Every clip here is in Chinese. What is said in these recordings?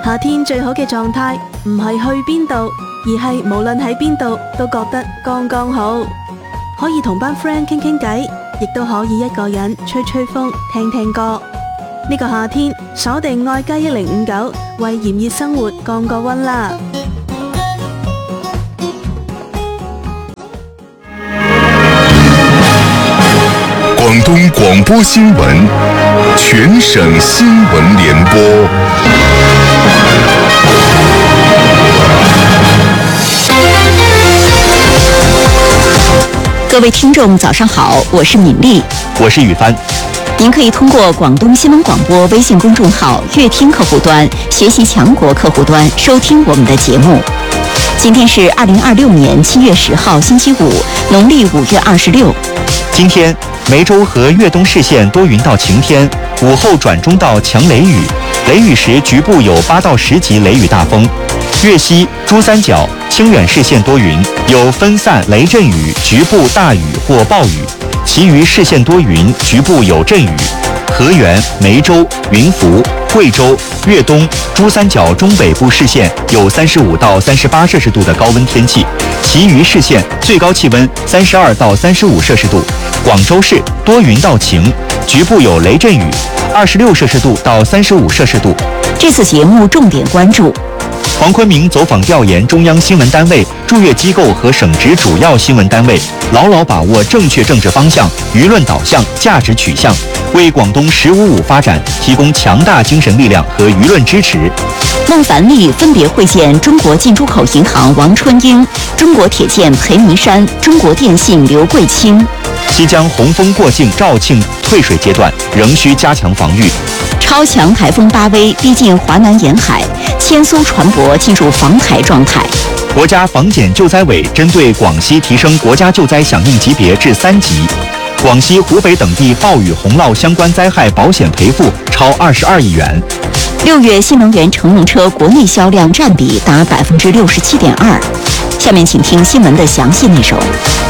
夏天最好嘅狀態唔係去邊度，而係無論喺邊度都覺得剛剛好。可以同班 friend 傾傾偈，亦都可以一個人吹吹風、聽聽歌。呢個夏天鎖定愛家1059，為炎熱生活降個溫啦！ 廣東廣播新聞，全省新聞聯播。 各位聽眾早上好，我是敏麗， 我是宇帆。 您可以通過廣東新聞廣播微信公眾號粵聽客戶端、學習強國客戶端收聽我們的節目。今天是2026年7月10號星期五，農曆5月26。 今天梅州和粵東市縣多雲到晴天，午後轉中到強雷雨，雷雨時局部有8到10級雷雨大風。粵西、珠三角、清遠市縣多雲，有分散雷陣雨，局部大雨或暴雨，其餘市縣多雲，局部有陣雨。河源、梅州、雲浮、貴州、粵東、珠三角中北部市縣有35到38攝氏度的高溫天氣，其餘市縣最高氣溫32到35攝氏度。廣州市多雲到晴，局部有雷陣雨，26攝氏度到35攝氏度。 這次節目重點關注。 黃坤明走訪調研中央新聞單位、駐粵機構和省直主要新聞單位，牢牢把握正確政治方向、輿論導向、價值取向，為廣東“15+5”發展提供強大精神力量和輿論支持。 孟凡利分別會見中國進出口銀行王春英、中國鐵建裴彌山、中國電信劉貴清。 即將洪峰過境肇慶退水階段，仍需加強防禦。 超強颱風巴威逼近華南沿海，千艘船舶進入防台狀態。 國家防檢救災委針對廣西提升國家救災響應級別至3級。廣西、湖北等地暴雨洪澇相關災害保險賠付超22億元。 6月新能源乘用車國內銷量佔比達67.2%。下面請聽新聞的詳細內容。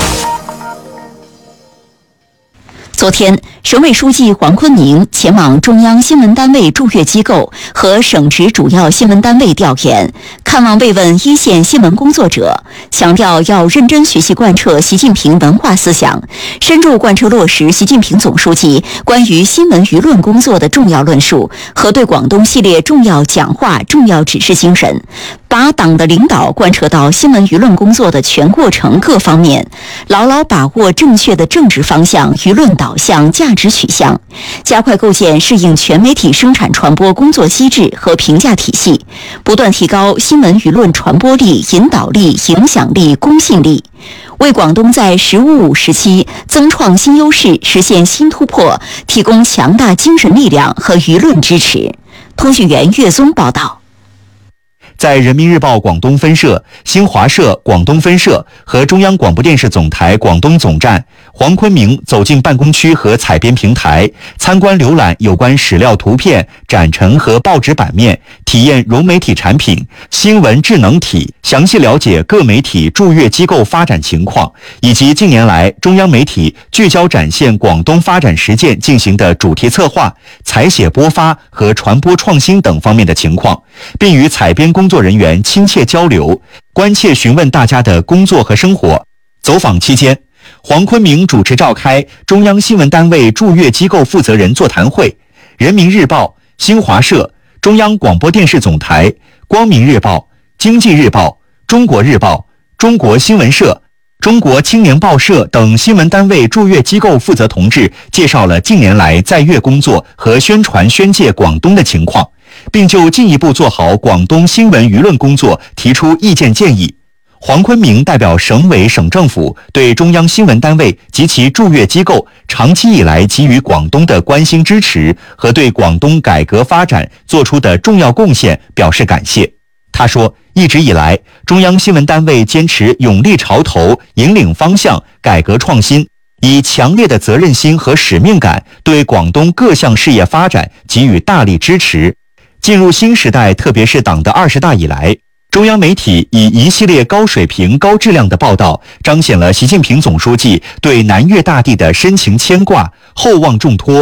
昨天，省委書記黃坤明前往中央新聞單位駐粵機構和省直主要新聞單位調研，看望慰問一線新聞工作者，強調要認真學習貫徹習近平文化思想，深入貫徹落實習近平總書記關於新聞輿論工作的重要論述和對廣東系列重要講話、重要指示精神，把黨的領導貫徹到新聞輿論工作的全過程各方面，牢牢把握正確的政治方向、輿論導向、價值取向，加快構建適應全媒體生產傳播工作機制和評價體系，不斷提高新聞輿論傳播力、引導力、影響力、公信力，為廣東在“15+5”時期增創新優勢、實現新突破提供強大精神力量和輿論支持。通訊員岳宗報道。 在人民日報廣東分社、新華社廣東分社和中央廣播電視總台廣東總站，黃坤明走進辦公區和採編平台，參觀瀏覽有關史料圖片、展陳和報紙版面，體驗融媒體產品、新聞智能體，詳細了解各媒體駐粵機構發展情況，以及近年來中央媒體聚焦展現廣東發展實踐進行的主題策劃、採寫播發和傳播創新等方面的情況，並與採編工作人員親切交流，關切詢問大家的工作和生活。走訪期間，黃坤明主持召開中央新聞單位駐粵機構負責人座談會，人民日報、新華社、中央廣播電視總台、光明日報、經濟日報、中國日報、中國新聞社、中國青年報社等新聞單位駐粵機構負責同志介紹了近年來在粵工作和宣傳宣介廣東的情況，並就進一步做好廣東新聞輿論工作提出意見建議。黃坤明代表省委省政府對中央新聞單位及其駐粵機構長期以來給予廣東的關心支持和對廣東改革發展做出的重要貢獻表示感謝。他說，一直以來，中央新聞單位堅持勇立潮頭、引領方向、改革創新，以強烈的責任心和使命感對廣東各項事業發展給予大力支持。進入新時代，特別是黨的20大以來，中央媒體以一系列高水平、高質量的報道，彰顯了習近平總書記對南粵大地的深情牽掛、厚望重託，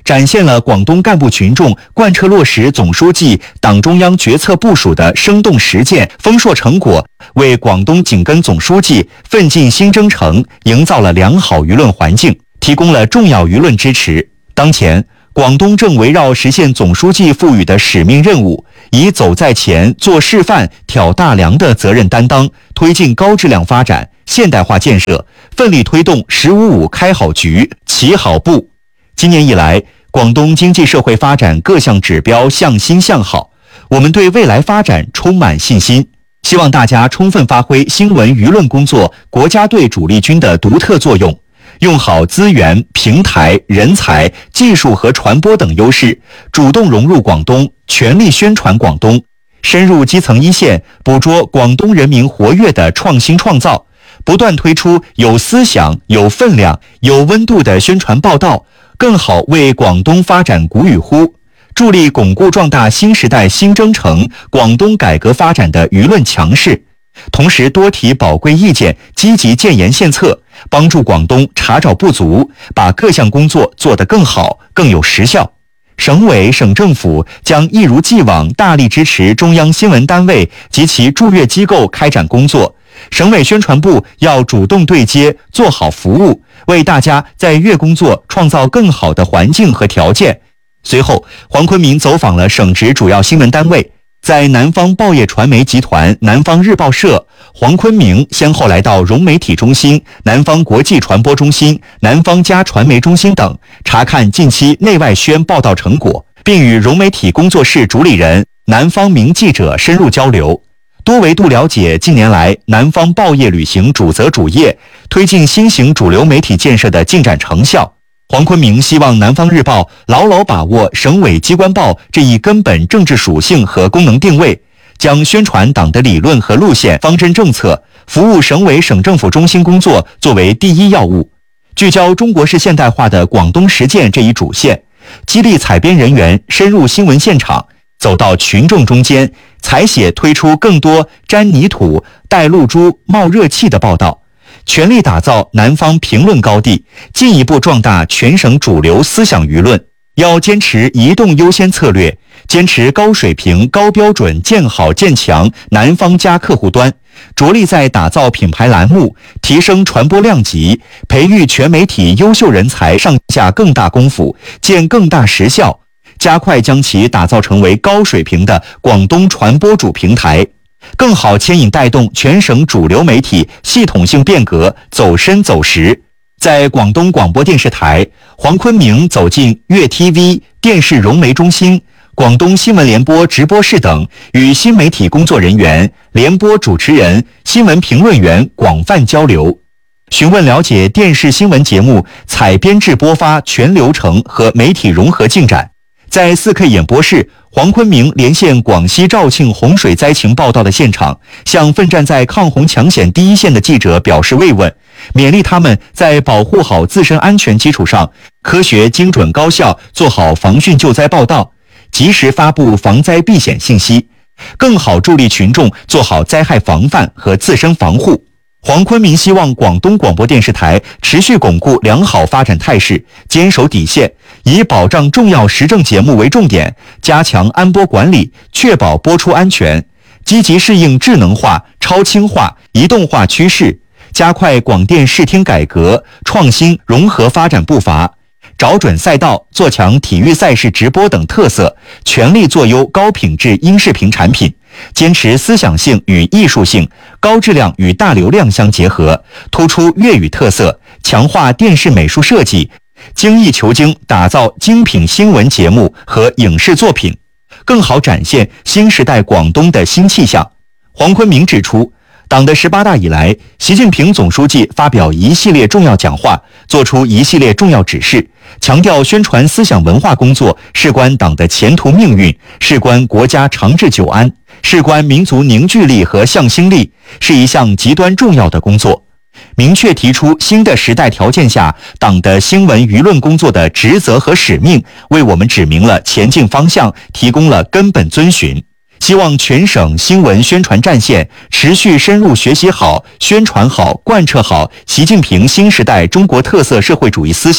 展现了广东干部群众贯彻落实总书记、党中央决策部署的生动实践、丰硕成果，为广东紧跟总书记、奋进新征程营造了良好舆论环境，提供了重要舆论支持。当前，广东正围绕实现总书记赋予的使命任务，以走在前、做示范、挑大梁的责任担当，推进高质量发展、现代化建设，奋力推动“15+5”开好局、起好步。今年以来，广东经济社会发展各项指标向新向好，我们对未来发展充满信心。希望大家充分发挥新闻舆论工作国家队主力军的独特作用，用好资源、平台、人才、技术和传播等优势，主动融入广东，全力宣传广东，深入基层一线，捕捉广东人民活跃的创新创造，不断推出有思想、有分量、有温度的宣传报道，更好为广东发展鼓与呼，助力巩固壮大新时代新征程广东改革发展的舆论强势。同时多提宝贵意见，积极建言献策，帮助广东查找不足，把各项工作做得更好、更有实效。省委、省政府将一如既往大力支持中央新闻单位及其驻粤机构开展工作。省委宣传部要主动对接，做好服务，为大家在粤工作创造更好的环境和条件。随后，黄坤明走访了省直主要新闻单位，在南方报业传媒集团、南方日报社，黄坤明先后来到融媒体中心、南方国际传播中心、南方家传媒中心等，查看近期内外宣报道成果，并与融媒体工作室主理人、南方名记者深入交流，多维度了解近年来南方报业履行主责主业、推进新型主流媒体建设的进展成效。黄坤明希望南方日报牢牢把握省委机关报这一根本政治属性和功能定位，将宣传党的理论和路线、方针政策、服务省委省政府中心工作作为第一要务，聚焦中国式现代化的广东实践这一主线，激励采编人员深入新闻现场，走到群众中间，采写推出更多沾泥土、带露珠、冒热气的报道，全力打造南方评论高地，进一步壮大全省主流思想舆论。要坚持移动优先策略，坚持高水平、高标准建好建强南方家客户端，着力在打造品牌栏目、提升传播量级、培育全媒体优秀人才上下更大功夫，见更大实效，加快将其打造成为高水平的广东传播主平台，更好牵引带动全省主流媒体系统性变革走深走实。在广东广播电视台，黄坤明走进粤 TV 电视融媒中心、广东新闻联播直播室等，与新媒体工作人员、联播主持人、新闻评论员广泛交流，询问了解电视新闻节目采编制播发全流程和媒体融合进展。在4K 演播室，黄坤明连线广西肇庆洪水灾情报道的现场，向奋战在抗洪抢险第一线的记者表示慰问，勉励他们在保护好自身安全基础上，科学、精准、高效做好防汛救灾报道，及时发布防灾避险信息，更好助力群众做好灾害防范和自身防护。黄坤明希望广东广播电视台持续巩固良好发展态势，坚守底线，以保障重要时政节目为重点，加强安播管理，确保播出安全，积极适应智能化、超轻化、移动化趋势，加快广电视听改革、创新融合发展步伐，找准赛道，做强体育赛事直播等特色，全力做优高品质音视频产品，坚持思想性与艺术性、高质量与大流量相结合，突出粤语特色，强化电视美术设计，精益求精打造精品新闻节目和影视作品，更好展现新时代广东的新气象。黄坤明指出，党的18大以来，习近平总书记发表一系列重要讲话，作出一系列重要指示，强调宣传思想文化工作事关党的前途命运，事关国家长治久安，事关民族凝聚力和向心力，是一项极端重要的工作。明确提出新的时代条件下党的新闻舆论工作的职责和使命，为我们指明了前进方向，提供了根本遵循。希望全省新闻宣传战线持续深入学习好、宣传好、贯彻好习近平新时代中国特色社会主义思想，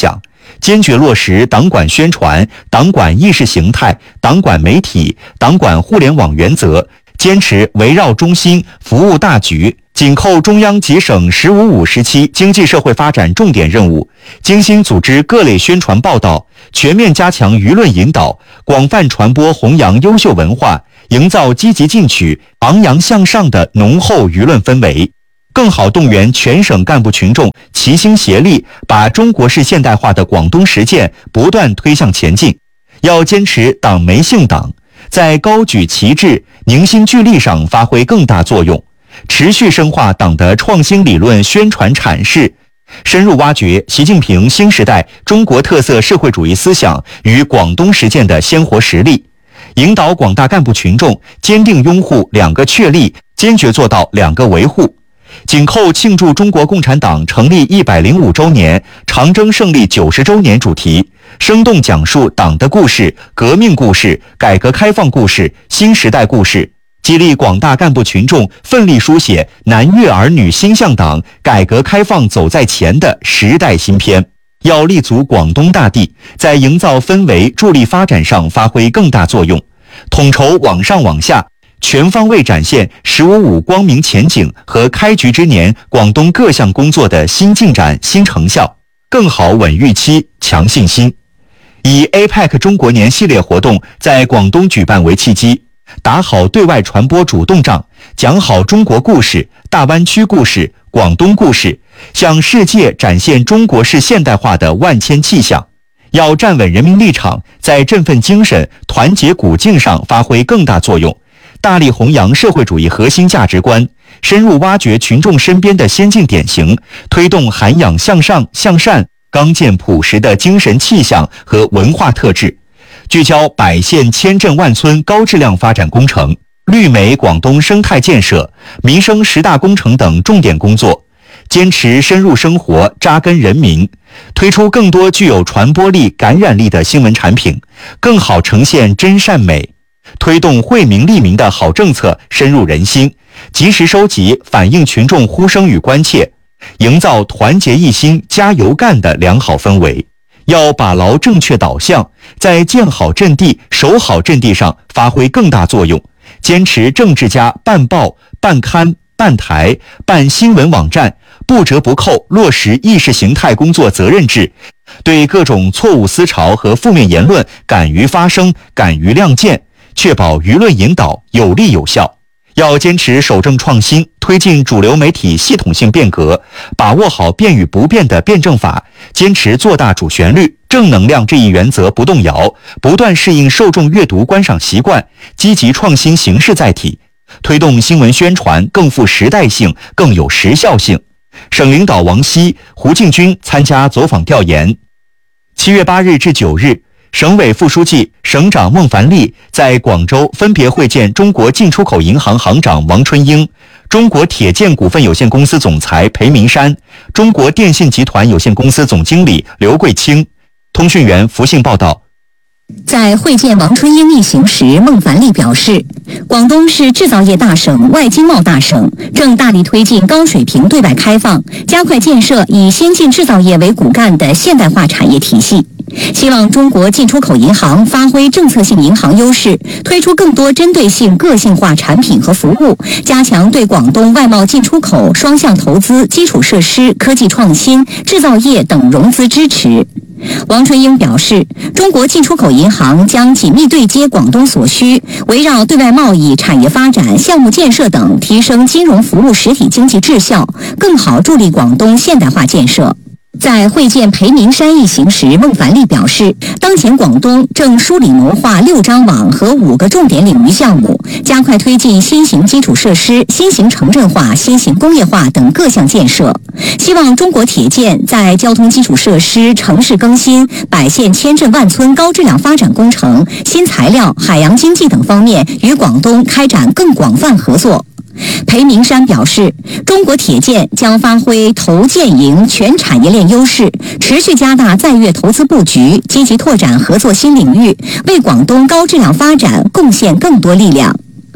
坚决落实党管宣传、党管意识形态、党管媒体、党管互联网原则，坚持围绕中心、服务大局，紧扣中央及省“15+5”时期经济社会发展重点任务，精心组织各类宣传报道，全面加强舆论引导，广泛传播弘扬优秀文化，营造积极进取、昂扬向上的浓厚舆论氛围，更好动员全省干部群众齐心协力，把中国式现代化的广东实践不断推向前进。要坚持党媒姓党，在高举旗帜、凝心聚力上发挥更大作用，持续深化党的创新理论宣传阐释，深入挖掘习近平新时代中国特色社会主义思想与广东实践的鲜活实例，引导广大干部群众坚定拥护2个确立，坚决做到2个维护。紧扣庆祝中国共产党成立105周年、长征胜利90周年主题，生动讲述党的故事、革命故事、改革开放故事、新时代故事，激励广大干部群众奋力书写南粤儿女心向党、改革开放走在前的时代新篇。要立足广东大地，在营造氛围、助力发展上发挥更大作用，统筹往上往下，全方位展现“15+5”光明前景和开局之年广东各项工作的新进展、新成效，更好稳预期、强信心。以 APEC 中国年系列活动在广东举办为契机，打好对外传播主动仗，讲好中国故事、大湾区故事、广东故事，向世界展现中国式现代化的万千气象。要站稳人民立场，在振奋精神、团结鼓劲上发挥更大作用，大力弘扬社会主义核心价值观，深入挖掘群众身边的先进典型，推动涵养向上向善、刚健朴实的精神气象和文化特质，聚焦100县千镇万村高质量发展工程、绿美广东生态建设、民生10大工程等重点工作，坚持深入生活、扎根人民，推出更多具有传播力、感染力的新闻产品，更好呈现真善美，推动惠民利民的好政策深入人心，及时收集反映群众呼声与关切，营造团结一心、加油干的良好氛围。要把牢正确导向，在建好阵地、守好阵地上发挥更大作用，坚持政治家办报、办刊、办台、办新闻网站，不折不扣落实意识形态工作责任制，对各种错误思潮和负面言论敢于发声、敢于亮剑，确保舆论引导有力有效。要坚持守正创新，推进主流媒体系统性变革，把握好变与不变的辩证法，坚持做大主旋律、正能量这一原则不动摇，不断适应受众阅读观赏习惯，积极创新形式载体，推动新闻宣传更富时代性、更有时效性。省领导王希、胡进军参加走访调研。7月8日至9日，省委副书记、省长孟凡利在广州分别会见中国进出口银行行长王春英、中国铁建股份有限公司总裁裴明山、中国电信集团有限公司总经理刘桂清。通讯员福信报道。 在会见王春英一行时，孟凡利表示，广东是制造业大省、外经贸大省，正大力推进高水平对外开放，加快建设以先进制造业为骨干的现代化产业体系。希望中国进出口银行发挥政策性银行优势，推出更多针对性个性化产品和服务，加强对广东外贸进出口、双向投资、基础设施、科技创新、制造业等融资支持。王春英表示，中国进出口银行将紧密对接广东所需，围绕对外贸易、产业发展、项目建设等，提升金融服务实体经济质效，更好助力广东现代化建设。在会见裴明山一行时，孟凡利表示，当前广东正梳理谋划6张网和5个重点领域项目，加快推进新型基础设施、新型城镇化、新型工业化等各项建设。希望中国铁建在交通基础设施、城市更新、100县千镇万村高质量发展工程、新材料、海洋经济等方面与广东开展更广泛合作。裴明山表示，中国铁建将发挥投建营全产业链优势，持续加大在粤投资布局，积极拓展合作新领域，为广东高质量发展贡献更多力量。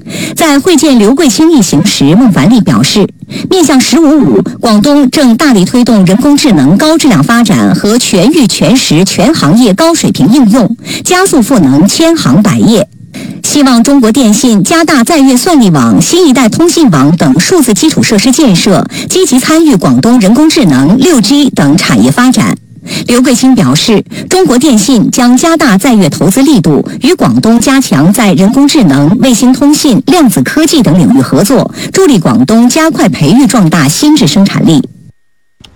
在会见刘桂清一行时，孟凡利表示，面向“15+5”，广东正大力推动人工智能高质量发展和全域全时全行业高水平应用，加速赋能千行百业。希望中国电信加大在粤算力网、新一代通信网等数字基础设施建设，积极参与广东人工智能、6G 等产业发展。刘桂清表示，中国电信将加大在粤投资力度，与广东加强在人工智能、卫星通信、量子科技等领域合作，助力广东加快培育壮大新质生产力。